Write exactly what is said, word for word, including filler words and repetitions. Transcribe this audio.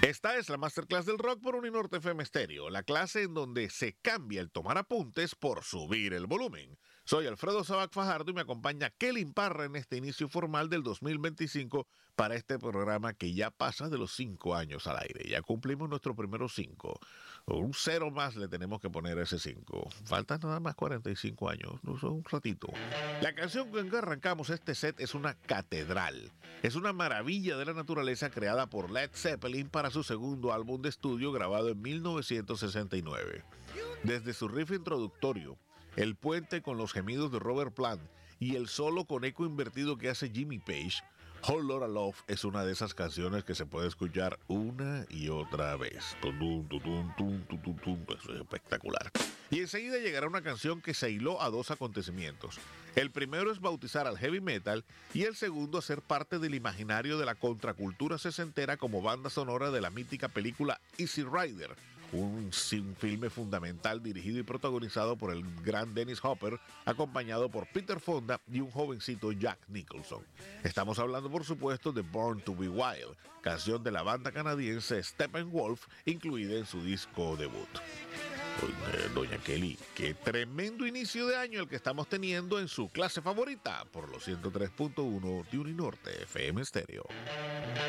Esta es la Masterclass del Rock por Uninorte F M Stereo, la clase en donde se cambia el tomar apuntes por subir el volumen. Soy Alfredo Sabac Fajardo y me acompaña Kelly Parra en este inicio formal del dos mil veinticinco para este programa que ya pasa de los cinco años al aire. Ya cumplimos nuestros primeros cinco. Un cero más le tenemos que poner a ese cinco. Faltan nada más cuarenta y cinco años, no son un ratito. La canción con que arrancamos este set es una catedral. Es una maravilla de la naturaleza creada por Led Zeppelin para su segundo álbum de estudio grabado en mil novecientos sesenta y nueve. Desde su riff introductorio, el puente con los gemidos de Robert Plant y el solo con eco invertido que hace Jimmy Page, Whole Lotta Love es una de esas canciones que se puede escuchar una y otra vez. Tum, tum, tum, tum, tum, tum, tum. Eso es espectacular. Y enseguida llegará una canción que se hiló a dos acontecimientos. El primero es bautizar al heavy metal y el segundo ser parte del imaginario de la contracultura sesentera como banda sonora de la mítica película Easy Rider, un, un filme fundamental dirigido y protagonizado por el gran Dennis Hopper, acompañado por Peter Fonda y un jovencito Jack Nicholson. Estamos hablando, por supuesto, de Born to Be Wild, canción de la banda canadiense Steppenwolf, incluida en su disco debut. Oye, doña Kelly, qué tremendo inicio de año el que estamos teniendo en su clase favorita por los ciento tres punto uno de Uninorte F M Stereo.